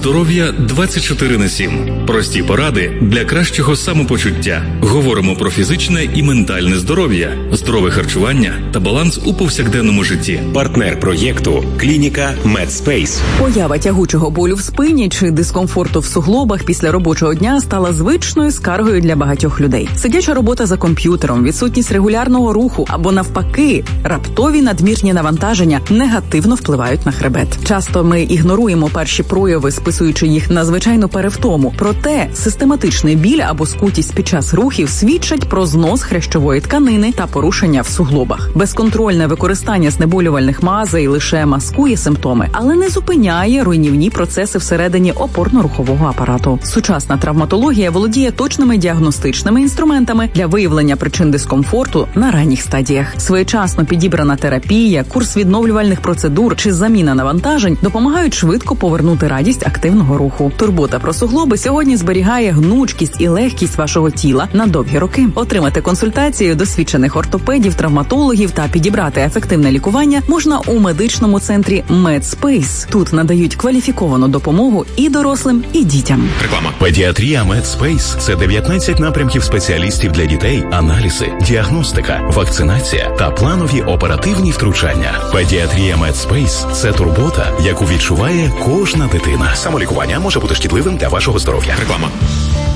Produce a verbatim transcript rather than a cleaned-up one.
Здоров'я двадцять чотири на сім. Прості поради для кращого самопочуття. Говоримо про фізичне і ментальне здоров'я, здорове харчування та баланс у повсякденному житті. Партнер проєкту – клініка MedSpace. Поява тягучого болю в спині чи дискомфорту в суглобах після робочого дня стала звичною скаргою для багатьох людей. Сидяча робота за комп'ютером, відсутність регулярного руху або навпаки, раптові надмірні навантаження негативно впливають на хребет. Часто ми ігноруємо перші прояви, списуючи їх на звичайну перевтому. Проте систематичний біль або скутість під час рухів свідчать про знос хрящової тканини та порушення в суглобах. Безконтрольне використання знеболювальних мазей лише маскує симптоми, але не зупиняє руйнівні процеси всередині опорно-рухового апарату. Сучасна травматологія володіє точними діагностичними інструментами для виявлення причин дискомфорту на ранніх стадіях. Своєчасно підібрана терапія, курс відновлювальних процедур чи заміна навантажень допомагають швидко повернути радість активного руху. Турбота про суглоби сьогодні зберігає гнучкість і легкість вашого тіла на довгі роки. Отримати консультацію досвідчених ортопедів, травматологів та підібрати ефективне лікування можна у медичному центрі MedSpace. Тут надають кваліфіковану допомогу і дорослим, і дітям. Реклама. Педіатрія MedSpace – це дев'ятнадцять напрямків спеціалістів для дітей, аналізи, діагностика, вакцинація та планові оперативні втручання. Педіатрія MedSpace – це турбота, яку відчуває кожна дитина. Самолікування може бути шкідливим для вашого здоров'я. Реклама.